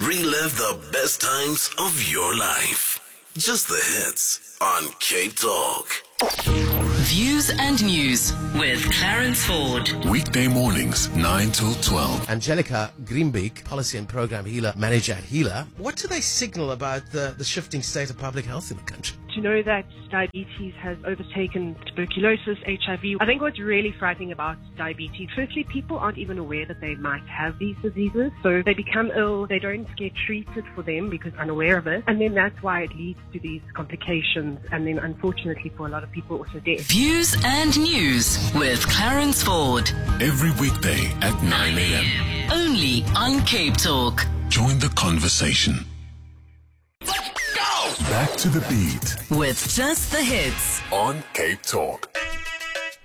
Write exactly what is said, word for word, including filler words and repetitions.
Relive the best times of your life. Just the hits on Cape Talk. Views and News with Clarence Ford. Weekday mornings, nine till twelve. Angelica Greenbeek, Policy and Program Healer Manager at Healer. What do they signal about the, the shifting state of public health in the country? To know that diabetes has overtaken tuberculosis, H I V. I think what's really frightening about diabetes, firstly, people aren't even aware that they might have these diseases. So they become ill, they don't get treated for them because unaware of it. And then that's why it leads to these complications. And then unfortunately for a lot of people also death. Views and News with Clarence Ford. Every weekday at nine a.m. Only on Cape Talk. Join the conversation. Back to the beat With just the hits. on Cape Talk.